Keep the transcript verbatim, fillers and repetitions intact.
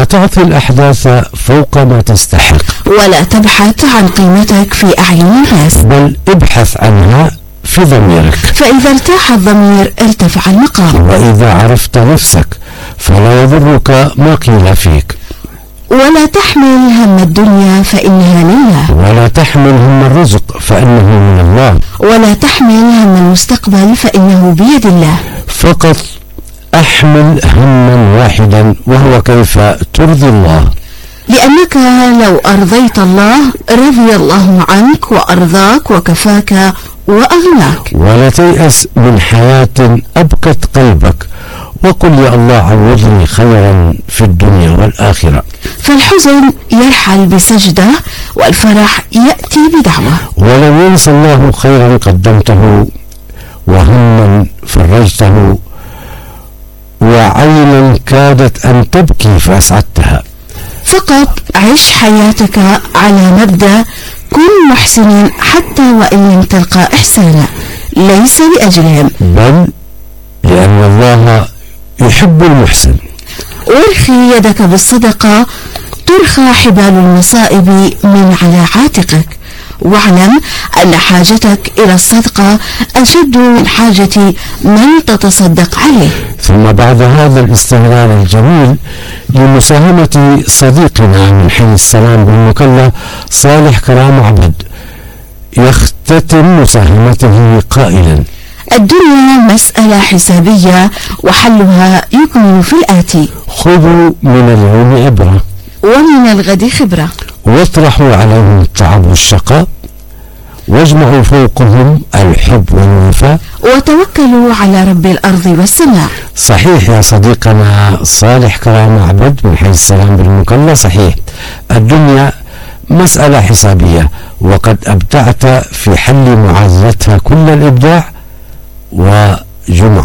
تعطي الأحداث فوق ما تستحق، ولا تبحث عن قيمتك في أعين الناس، بل ابحث عنها في ضميرك. فإذا ارتاح الضمير ارتفع المقام. وإذا عرفت نفسك فلا يضرك ما قيل فيك. ولا تحمل هم الدنيا فإنها لله، ولا تحمل هم الرزق فإنه من الله، ولا تحمل هم المستقبل فإنه بيد الله. فقط أحمل هما واحدا، وهو كيف ترضي الله، لأنك لو أرضيت الله رضي الله عنك وأرضاك وكفاك وأغناك. ولا تيأس من حياة أبكت قلبك، وقل يا الله عوضني خيرا في الدنيا والآخرة. فالحزن يرحل بسجدة، والفرح يأتي بدعوة. ولو ينسى الله خيرا قدمته، وهما فرجته، وعينا كادت أن تبكي فأسعدتها. فقط عش حياتك على مبدأ كن محسن حتى وإن لم تلقى إحسانا، ليس لأجلهم بل لأن الله يحب المحسن. وارخي يدك بالصدقة ترخى حبال المصائب من على عاتقك، واعلم أن حاجتك إلى الصدقة أشد من حاجة من تتصدق عليه. ثم بعد هذا الاستهلال الجميل لمساهمة صديقنا من حي السلام بالمكلا صالح كرام عبد، يختتم مساهمته قائلا: الدنيا مسألة حسابية وحلها يكمن في الآتي: خذوا من اليوم عبرة، ومن الغد خبرة، واطرحوا عليهم التعب والشقاء، واجمعوا فوقهم الحب والوفاء، وتوكلوا على رب الأرض والسماء. صحيح يا صديقنا صالح كرام عبد من حي السلام بالمكلا، صحيح الدنيا مسألة حسابية، وقد أبدعت في حل معادلتها كل الإبداع، وجمعة